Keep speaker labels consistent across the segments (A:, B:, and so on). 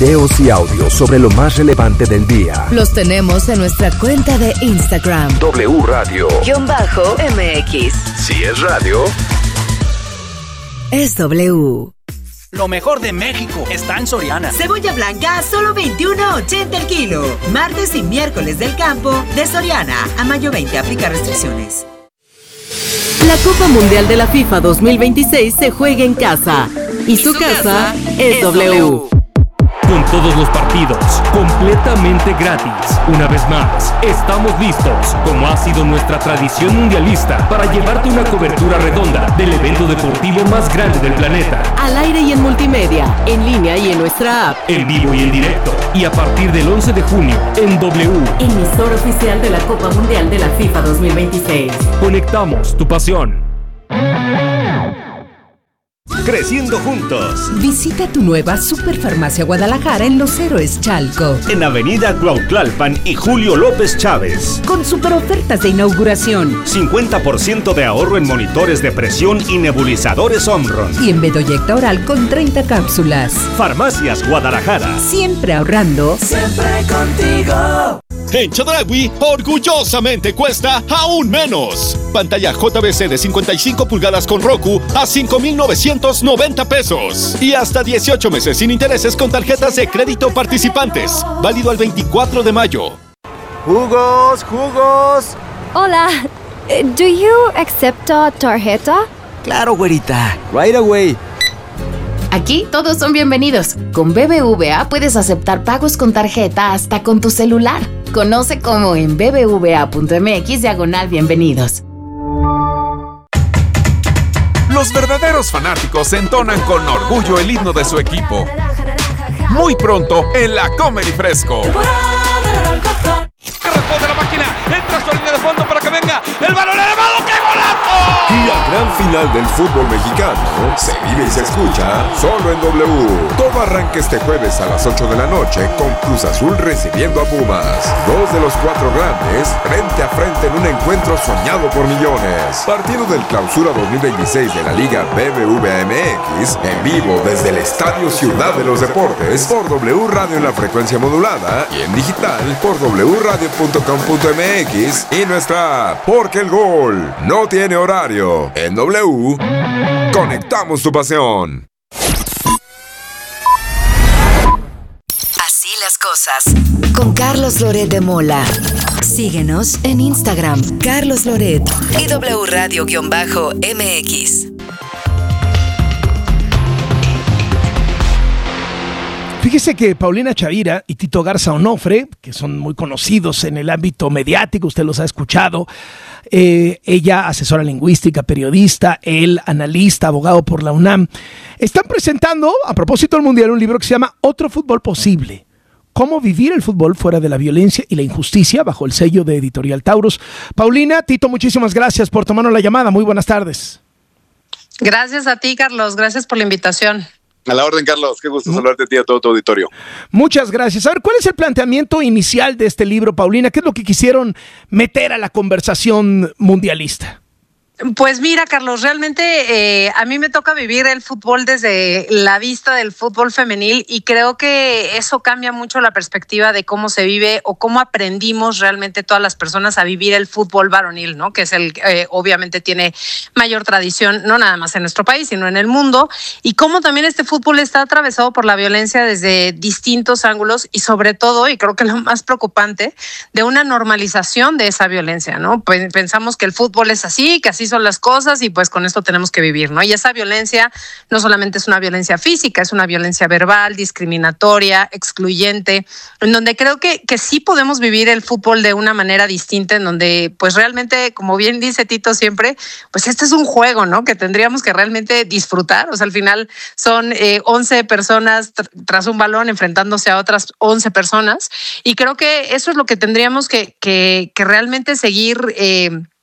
A: videos y audios sobre lo más relevante del día.
B: Los tenemos en nuestra cuenta de Instagram.
A: W Radio_MX. Si es radio,
B: es W.
C: Lo mejor de México está en Soriana.
D: Cebolla blanca a solo $21.80 el kilo. Martes y miércoles del campo de Soriana. A mayo 20 aplica restricciones.
B: La Copa Mundial de la FIFA 2026 se juega en casa. Y su casa es W.
E: Con todos los partidos completamente gratis. Una vez más, estamos listos, como ha sido nuestra tradición mundialista, para llevarte una cobertura redonda del evento deportivo más grande del planeta.
B: Al aire y en multimedia, en línea y en nuestra app.
E: En vivo y en directo. Y a partir del 11 de junio, en W.
B: Emisor oficial de la Copa Mundial de la FIFA 2026.
E: Conectamos tu pasión.
F: Creciendo juntos.
G: Visita tu nueva Superfarmacia Guadalajara en Los Héroes Chalco.
F: En Avenida Cuautlalpan y Julio López Chávez.
G: Con super ofertas de inauguración.
F: 50% de ahorro en monitores de presión y nebulizadores Omron.
G: Y en Bedoyecta Oral con 30 cápsulas.
F: Farmacias Guadalajara.
G: Siempre ahorrando.
H: Siempre contigo.
I: En Chedraui, orgullosamente cuesta aún menos. Pantalla JVC de 55 pulgadas con Roku a $5,990 pesos. Y hasta 18 meses sin intereses con tarjetas de crédito participantes. Válido al 24 de mayo.
J: ¡Jugos, jugos!
K: Hola, ¿do you accept tarjeta?
J: Claro, güerita. Right away.
L: Aquí todos son bienvenidos. Con BBVA puedes aceptar pagos con tarjeta hasta con tu celular. Conoce cómo en bbva.mx/bienvenidos.
M: Los verdaderos fanáticos entonan con orgullo el himno de su equipo. Muy pronto en la Comedy Fresco.
N: Responde la máquina, entra a su línea de fondo para que venga el balón elevado, ¡qué golazo!
O: Y la gran final del fútbol mexicano se vive y se escucha solo en W. Todo arranca este jueves a las 8 de la noche con Cruz Azul recibiendo a Pumas. Dos de los cuatro grandes frente a frente en un encuentro soñado por millones. Partido del Clausura 2026 de la Liga BBVA MX en vivo desde el Estadio Ciudad de los Deportes por W Radio en la frecuencia modulada y en digital por wradio.com.mx y nuestra app, porque el gol no tiene horario. En W, conectamos tu pasión.
B: Así las cosas. Con Carlos Loret de Mola. Síguenos en Instagram, Carlos Loret y W Radio_MX.
P: Fíjese que Paulina Chavira y Tito Garza Onofre, que son muy conocidos en el ámbito mediático, usted los ha escuchado, ella asesora lingüística, periodista, él analista, abogado por la UNAM, están presentando, a propósito del Mundial, un libro que se llama Otro Fútbol Posible. Cómo vivir el fútbol fuera de la violencia y la injusticia, bajo el sello de Editorial Taurus. Paulina, Tito, muchísimas gracias por tomarnos la llamada. Muy buenas tardes.
Q: Gracias a ti, Carlos. Gracias por la invitación.
R: A la orden, Carlos. Qué gusto saludarte a ti y a todo tu auditorio.
P: Muchas gracias. A ver, ¿cuál es el planteamiento inicial de este libro, Paulina? ¿Qué es lo que quisieron meter a la conversación mundialista?
Q: Pues mira, Carlos, realmente a mí me toca vivir el fútbol desde la vista del fútbol femenil y creo que eso cambia mucho la perspectiva de cómo se vive o cómo aprendimos realmente todas las personas a vivir el fútbol varonil, ¿no? Que es el obviamente tiene mayor tradición, no nada más en nuestro país, sino en el mundo, y cómo también este fútbol está atravesado por la violencia desde distintos ángulos y sobre todo, y creo que lo más preocupante, de una normalización de esa violencia, ¿no? Pensamos que el fútbol es así, que así son las cosas y pues con esto tenemos que vivir, ¿no? Y esa violencia no solamente es una violencia física, es una violencia verbal, discriminatoria, excluyente, en donde creo que sí podemos vivir el fútbol de una manera distinta, en donde pues realmente, como bien dice Tito siempre, pues este es un juego, ¿no? Que tendríamos que realmente disfrutar, o sea, al final son 11 personas tras un balón enfrentándose a otras 11 personas y creo que eso es lo que tendríamos que realmente seguir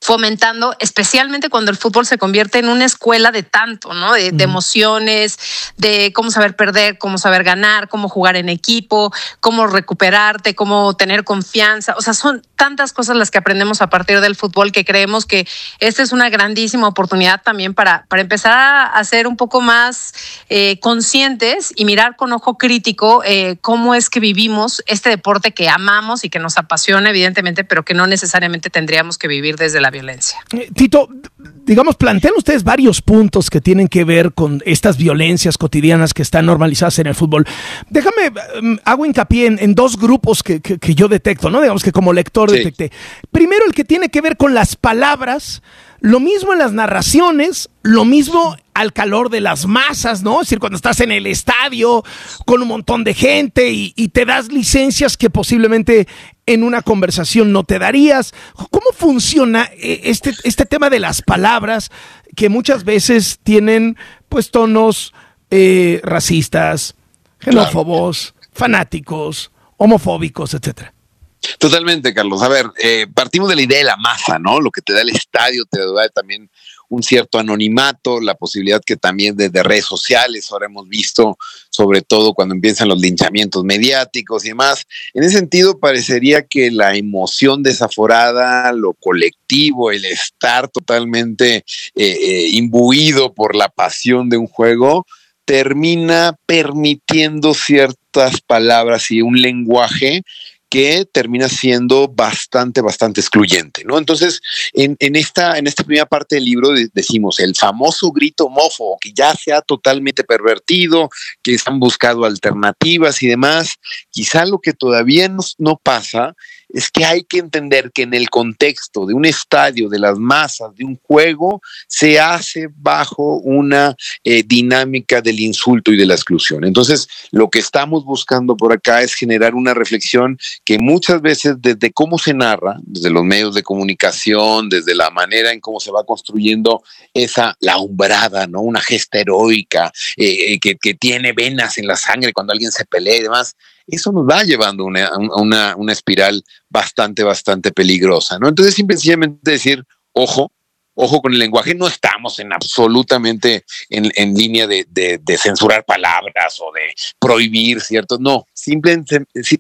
Q: fomentando, especialmente cuando el fútbol se convierte en una escuela de tanto, ¿no? De emociones, de cómo saber perder, cómo saber ganar, cómo jugar en equipo, cómo recuperarte, cómo tener confianza. O sea, son tantas cosas las que aprendemos a partir del fútbol que creemos que esta es una grandísima oportunidad también para empezar a ser un poco más conscientes y mirar con ojo crítico cómo es que vivimos este deporte que amamos y que nos apasiona, evidentemente, pero que no necesariamente tendríamos que vivir desde la violencia.
P: Tito, digamos, plantean ustedes varios puntos que tienen que ver con estas violencias cotidianas que están normalizadas en el fútbol. Déjame, hago hincapié en dos grupos que yo detecto, ¿no? Digamos que como lector detecté. Primero, el que tiene que ver con las palabras, lo mismo en las narraciones, lo mismo al calor de las masas, ¿no? Es decir, cuando estás en el estadio con un montón de gente y te das licencias que posiblemente en una conversación no te darías. ¿Cómo funciona este tema de las palabras que muchas veces tienen pues tonos racistas, xenófobos, fanáticos, homofóbicos, etcétera?
S: Totalmente, Carlos. A ver, partimos de la idea de la masa, ¿no? Lo que te da el estadio te da también un cierto anonimato, la posibilidad que también desde redes sociales ahora hemos visto, sobre todo cuando empiezan los linchamientos mediáticos y demás. En ese sentido, parecería que la emoción desaforada, lo colectivo, el estar totalmente imbuido por la pasión de un juego, termina permitiendo ciertas palabras y un lenguaje que termina siendo bastante excluyente, ¿no? Entonces, en esta primera parte del libro decimos el famoso grito homófobo, que ya se ha totalmente pervertido, que se han buscado alternativas y demás. Quizá lo que todavía no pasa es que hay que entender que en el contexto de un estadio, de las masas, de un juego, se hace bajo una dinámica del insulto y de la exclusión. Entonces, lo que estamos buscando por acá es generar una reflexión que muchas veces desde cómo se narra, desde los medios de comunicación, desde la manera en cómo se va construyendo la umbrada, ¿no? Una gesta heroica que tiene venas en la sangre cuando alguien se pelea y demás. Eso nos va llevando a una espiral bastante peligrosa, ¿no? Entonces, simplemente decir, ojo con el lenguaje, no estamos absolutamente en línea de censurar palabras o de prohibir, ¿cierto? No, simplemente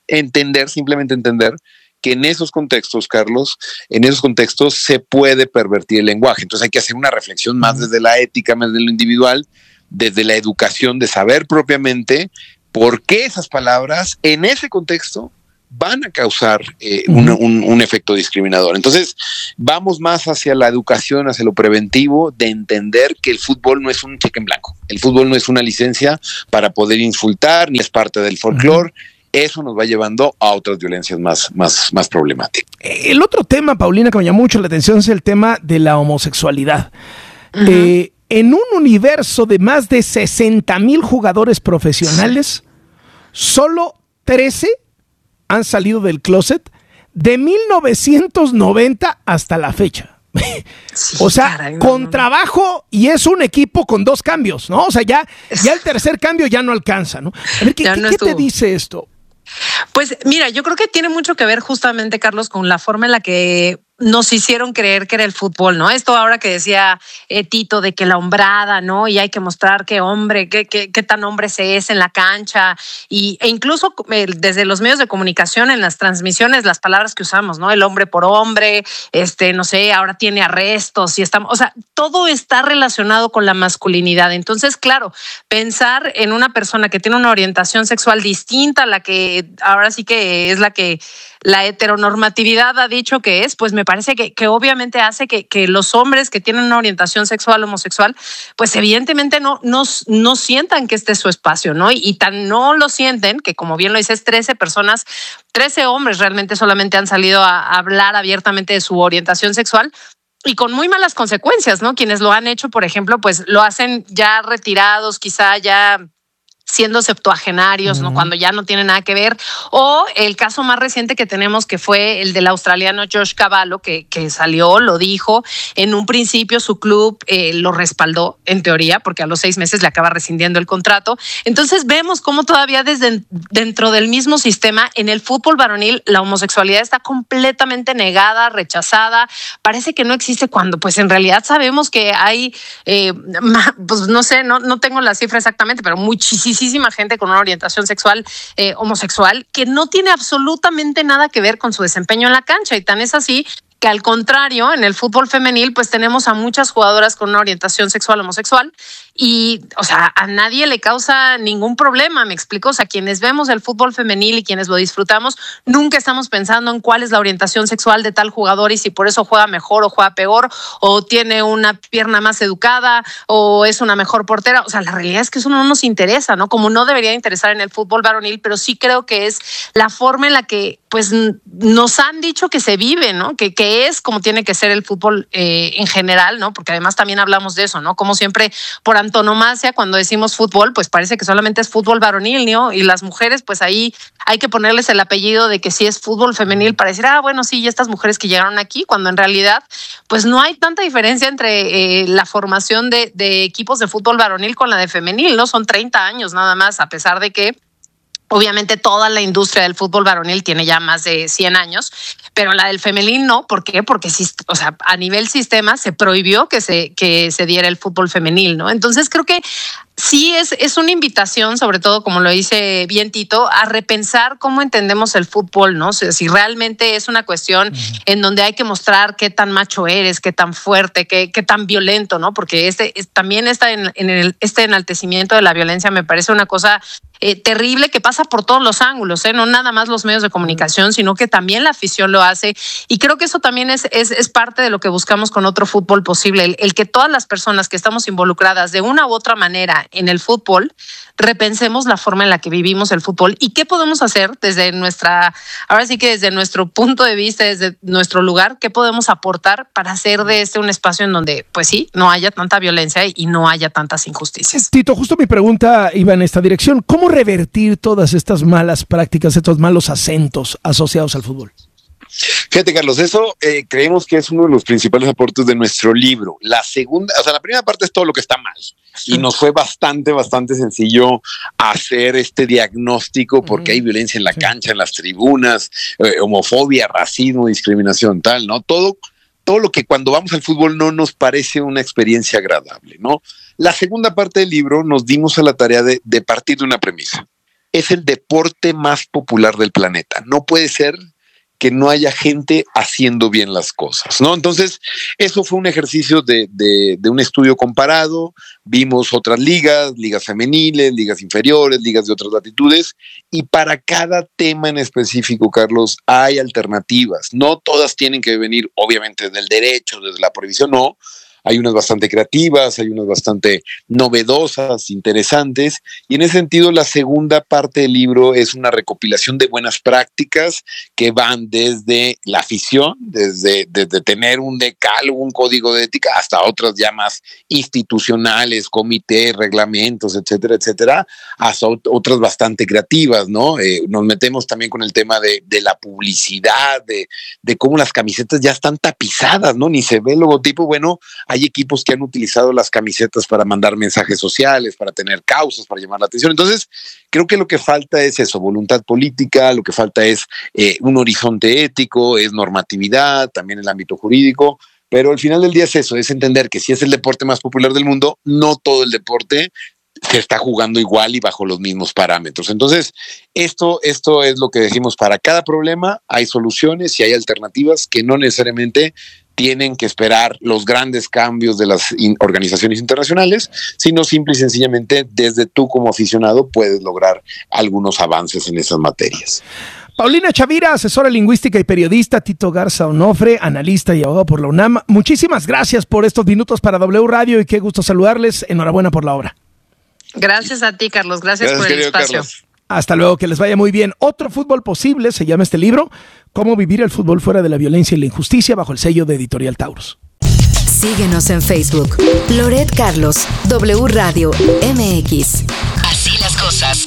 S: entender que en esos contextos, Carlos, se puede pervertir el lenguaje. Entonces hay que hacer una reflexión más desde la ética, más desde lo individual, desde la educación, de saber propiamente por qué esas palabras en ese contexto van a causar un efecto discriminador. Entonces, vamos más hacia la educación, hacia lo preventivo, de entender que el fútbol no es un cheque en blanco. El fútbol no es una licencia para poder insultar, ni es parte del folclore. Eso nos va llevando a otras violencias más problemáticas. El
P: otro tema, Paulina, que me llamó mucho la atención es el tema de la homosexualidad. En un universo de más de 60,000 jugadores profesionales, solo 13 han salido del closet de 1990 hasta la fecha. O sea, caray, con trabajo, y es un equipo con 2 cambios, ¿no? O sea, ya el tercer cambio ya no alcanza, ¿no? A ver, ¿qué te dice esto?
Q: Pues mira, yo creo que tiene mucho que ver justamente, Carlos, con la forma en la que nos hicieron creer que era el fútbol, ¿no? Esto ahora que decía Tito de que la hombrada, ¿no? Y hay que mostrar qué hombre, qué tan hombre se es en la cancha e incluso desde los medios de comunicación en las transmisiones, las palabras que usamos, ¿no? El hombre por hombre, no sé, ahora tiene arrestos y estamos, o sea, todo está relacionado con la masculinidad. Entonces, claro, pensar en una persona que tiene una orientación sexual distinta a la que ahora sí que es la heteronormatividad ha dicho que es, pues me parece que obviamente hace que los hombres que tienen una orientación sexual homosexual, pues evidentemente no sientan que este es su espacio, ¿no? Y tan no lo sienten que, como bien lo dices, 13 hombres realmente solamente han salido a hablar abiertamente de su orientación sexual, y con muy malas consecuencias, ¿no? Quienes lo han hecho, por ejemplo, pues lo hacen ya retirados, quizá ya siendo septuagenarios, ¿no? Cuando ya no tiene nada que ver. O el caso más reciente que tenemos, que fue el del australiano Josh Cavallo, que salió, lo dijo. En un principio su club lo respaldó, en teoría, porque a los 6 meses le acaba rescindiendo el contrato. Entonces vemos cómo todavía dentro del mismo sistema, en el fútbol varonil, la homosexualidad está completamente negada, rechazada. Parece que no existe, cuando pues en realidad sabemos que hay, pues no sé, no tengo la cifra exactamente, pero muchísima gente con una orientación sexual homosexual que no tiene absolutamente nada que ver con su desempeño en la cancha, y tan es así que, al contrario, en el fútbol femenil pues tenemos a muchas jugadoras con una orientación sexual homosexual y, o sea, a nadie le causa ningún problema, me explico. O sea, quienes vemos el fútbol femenil y quienes lo disfrutamos, nunca estamos pensando en cuál es la orientación sexual de tal jugador y si por eso juega mejor o juega peor, o tiene una pierna más educada, o es una mejor portera. O sea, la realidad es que eso no nos interesa, ¿no? Como no debería interesar en el fútbol varonil, pero sí creo que es la forma en la que pues nos han dicho que se vive, ¿no? Que es como tiene que ser el fútbol en general, ¿no? Porque además también hablamos de eso, ¿no? Como siempre, por antonomasia, cuando decimos fútbol, pues parece que solamente es fútbol varonil, ¿no? Y las mujeres, pues ahí hay que ponerles el apellido de que sí es fútbol femenil para decir, bueno, sí, y estas mujeres que llegaron aquí, cuando en realidad, pues no hay tanta diferencia entre la formación de equipos de fútbol varonil con la de femenil, ¿no? Son 30 años nada más, a pesar de que obviamente toda la industria del fútbol varonil tiene ya más de 100 años, pero la del femenil no. ¿Por qué? Porque o sea, a nivel sistema se prohibió que se diera el fútbol femenil, ¿no? Entonces creo que sí es una invitación, sobre todo, como lo dice bien Tito, a repensar cómo entendemos el fútbol, ¿no? O sea, si realmente es una cuestión en donde hay que mostrar qué tan macho eres, qué tan fuerte, qué tan violento, ¿no? Porque también está este enaltecimiento de la violencia me parece una cosa terrible, que pasa por todos los ángulos, no nada más los medios de comunicación, sino que también la afición lo hace, y creo que eso también es parte de lo que buscamos con Otro Fútbol Posible, el que todas las personas que estamos involucradas de una u otra manera en el fútbol repensemos la forma en la que vivimos el fútbol y qué podemos hacer desde desde nuestro punto de vista, desde nuestro lugar, qué podemos aportar para hacer de un espacio en donde, pues sí, no haya tanta violencia y no haya tantas injusticias.
P: Tito, justo mi pregunta iba en esta dirección. ¿Cómo revertir todas estas malas prácticas, estos malos acentos asociados al fútbol?
S: Fíjate, Carlos, eso creemos que es uno de los principales aportes de nuestro libro. La primera parte es todo lo que está mal. Y nos fue bastante sencillo hacer este diagnóstico, porque hay violencia en la cancha, en las tribunas, homofobia, racismo, discriminación, tal, ¿no? Todo lo que cuando vamos al fútbol no nos parece una experiencia agradable, ¿no? La segunda parte del libro nos dimos a la tarea de partir de una premisa. Es el deporte más popular del planeta. No puede ser que no haya gente haciendo bien las cosas, ¿no? Entonces, eso fue un ejercicio de un estudio comparado. Vimos otras ligas femeniles, ligas inferiores, ligas de otras latitudes, y para cada tema en específico, Carlos, hay alternativas. No todas tienen que venir, obviamente, del derecho, desde la prohibición, no. Hay unas bastante creativas, hay unas bastante novedosas, interesantes, y en ese sentido la segunda parte del libro es una recopilación de buenas prácticas que van desde la afición, desde tener un decálogo, un código de ética, hasta otras ya más institucionales, comités, reglamentos, etcétera, etcétera, hasta otras bastante creativas, ¿no? Nos metemos también con el tema de la publicidad, de cómo las camisetas ya están tapizadas, ¿no? Ni se ve el logotipo. Bueno, hay equipos que han utilizado las camisetas para mandar mensajes sociales, para tener causas, para llamar la atención. Entonces, creo que lo que falta es eso, voluntad política, lo que falta es un horizonte ético, es normatividad, también el ámbito jurídico, pero al final del día es eso, es entender que si es el deporte más popular del mundo, no todo el deporte se está jugando igual y bajo los mismos parámetros. Entonces, esto es lo que decimos: para cada problema hay soluciones y hay alternativas que no necesariamente tienen que esperar los grandes cambios de las organizaciones internacionales, sino simple y sencillamente desde tú como aficionado puedes lograr algunos avances en esas materias.
P: Paulina Chavira, asesora lingüística y periodista; Tito Garza Onofre, analista y abogado por la UNAM. Muchísimas gracias por estos minutos para W Radio y qué gusto saludarles. Enhorabuena por la obra.
Q: Gracias a ti, Carlos. Gracias por el espacio. Carlos.
P: Hasta luego, que les vaya muy bien. Otro Fútbol Posible se llama este libro. Cómo vivir el fútbol fuera de la violencia y la injusticia, bajo el sello de Editorial Taurus.
T: Síguenos en Facebook. Loret Carlos, W Radio MX. Así las cosas. cosas